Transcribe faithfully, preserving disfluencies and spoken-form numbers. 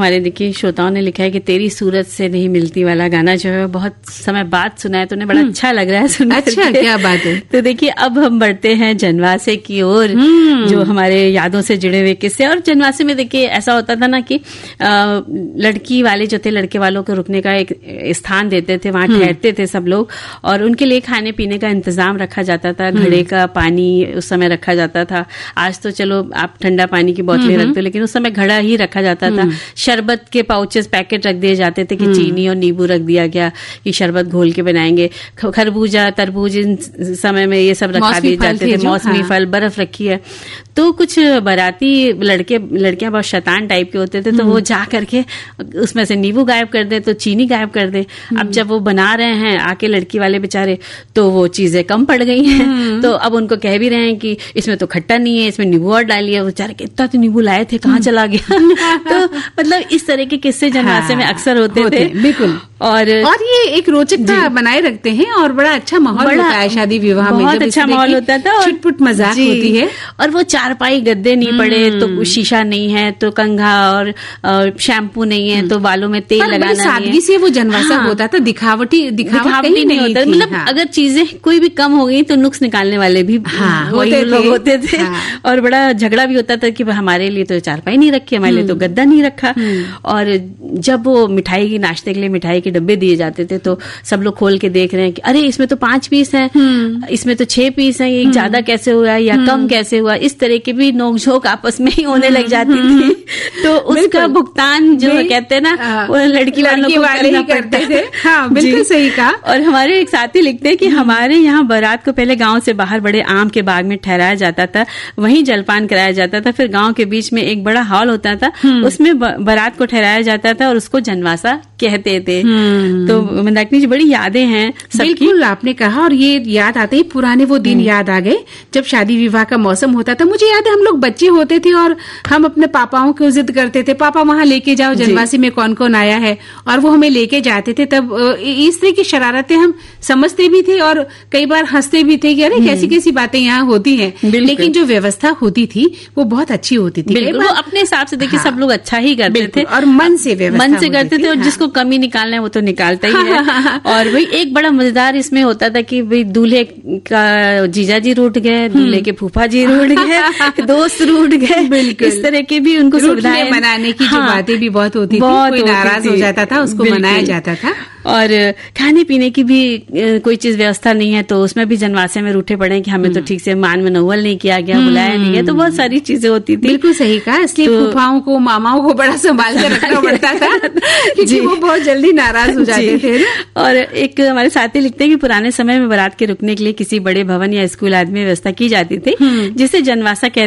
हमारे देखिए श्रोताओं ने लिखा है कि तेरी सूरत से नहीं मिलती वाला गाना जो है बहुत समय बाद सुना है, तो उन्हें बड़ा अच्छा लग रहा है सुनकर। अच्छा, क्या बात है। तो देखिए अब हम बढ़ते हैं जनवासे की ओर, जो हमारे यादों से जुड़े हुए किस्से। और जनवासे में देखिए ऐसा होता था ना कि आ, लड़की वाले जो थे लड़के वालों को रुकने का एक स्थान देते थे, वहां ठहरते थे सब लोग, और उनके लिए खाने पीने का इंतजाम रखा जाता था, घड़े का पानी उस समय रखा जाता था। आज तो चलो आप ठंडा पानी की बोतलें रखते हो, लेकिन उस समय घड़ा ही रखा जाता था। शरबत के पाउचेस पैकेट रख दिए जाते थे कि चीनी और नींबू रख दिया गया कि शरबत घोल के बनाएंगे। खरबूजा तरबूज इन समय में ये सब रखा दिए जाते थे, मौसमी फल, बर्फ रखी है। तो कुछ बाराती लड़के लड़कियां बहुत शैतान टाइप के होते थे, तो वो जा करके उसमें से नींबू गायब कर दे तो चीनी गायब कर दे। अब जब वो बना रहे हैं आके लड़की वाले बेचारे, तो वो चीजें कम पड़ गई हैं, तो अब उनको कह भी रहे हैं कि इसमें तो खट्टा नहीं है, इसमें नींबू और डालिए। वो बेचारे इतना तो नींबू लाए थे, कहाँ चला गया। तो मतलब इस तरह के किस्से जनवासे में अक्सर होते थे। बिल्कुल। और और ये एक रोचकता बनाए रखते हैं और बड़ा अच्छा माहौल होता है शादी विवाह में, बहुत अच्छा माहौल होता था और छुटपुट मजाक होती है। और वो चारपाई गद्दे नहीं पड़े तो शीशा नहीं है तो कंघा और शैम्पू नहीं है तो बालों में तेल लगाना नहीं है। सादगी से वो जनवासा होता था, दिखावटी दिखावटी नहीं होता। मतलब अगर चीजें कोई भी कम हो गई तो नुक्स निकालने वाले भी वही लोग होते थे। और बड़ा झगड़ा भी होता था कि हमारे लिए तो चारपाई नहीं रखी, हमारे लिए तो गद्दा नहीं रखा। और जब वो मिठाई की नाश्ते के लिए मिठाई डब्बे दिए जाते थे तो सब लोग खोल के देख रहे हैं कि अरे इसमें तो पांच पीस हैं, इसमें तो छह पीस हैं, ये ज्यादा कैसे हुआ या कम कैसे हुआ। इस तरह की भी नोकझोंक आपस में ही होने लग जाती थी। तो उसका भुगतान जो कहते हैं ना वो लड़की वालों को करना पड़ता थे। हाँ, बिल्कुल सही कहा। और हमारे एक साथी लिखते हैं कि हमारे यहाँ बारात को पहले गांव से बाहर बड़े आम के बाग में ठहराया जाता था, वहीं जलपान कराया जाता था। फिर गांव के बीच में एक बड़ा हॉल होता था, उसमें बारात को ठहराया जाता था और उसको जनवासा कहते थे। तो मंदाकिनी जी बड़ी यादें हैं। बिल्कुल आपने कहा, और ये याद आते ही पुराने वो दिन याद आ गए जब शादी विवाह का मौसम होता था। मुझे याद है हम लोग बच्चे होते थे और हम अपने पापाओं को जिद करते थे, पापा वहां लेके जाओ जनवासी में कौन कौन आया है, और वो हमें लेके जाते थे। तब इस तरह की शरारतें हम समझते भी थे और कई बार हंसते भी थे कि अरे कैसी कैसी बातें यहाँ होती हैं। लेकिन जो व्यवस्था होती थी वो बहुत अच्छी होती थी। वो अपने हिसाब से देखिए सब लोग अच्छा ही करते थे और मन से व्यवस्था मन से करते थे। और जिसको कमी निकालना है वो तो निकालता ही है। और वही एक बड़ा मजेदार इसमें होता था कि भाई दूल्हे का जीजा जी रूठ गए, दूल्हे के फूफा जी रूठ गए, दोस्त रूठ गए, इस तरह के भी उनको सुविधाएं मनाने की जो बातें भी बहुत होती थी। कोई नाराज हो जाता था उसको मनाया जाता था। और खाने पीने की भी कोई चीज व्यवस्था नहीं है तो उसमें भी जनवासे में रूठे पड़े कि हमें तो ठीक से मान मनोवल नहीं किया गया, बुलाया नहीं है। तो बहुत सारी चीजें होती थी। बिल्कुल सही कहा। इसलिए तो, फूफाओं को मामाओं को बड़ा संभाल कर रखना पड़ता था क्योंकि वो बहुत जल्दी नाराज हो जाते थे। और एक हमारे साथी लिखते हैं कि पुराने समय में बारात के रुकने के लिए किसी बड़े भवन या स्कूल आदि में व्यवस्था की जाती थी जिसे जनवासा